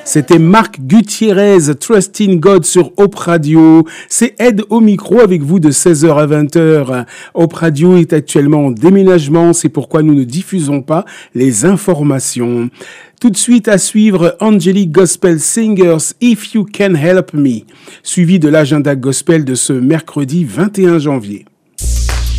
C'était Marc Gutiérrez, Trusting God sur Hope Radio. C'est Ed au micro avec vous de 16h à 20h. Hope Radio est actuellement en déménagement, c'est pourquoi nous ne diffusons pas les informations. Tout de suite à suivre Angelic Gospel Singers, If You Can Help Me, suivi de l'agenda gospel de ce mercredi 21 janvier.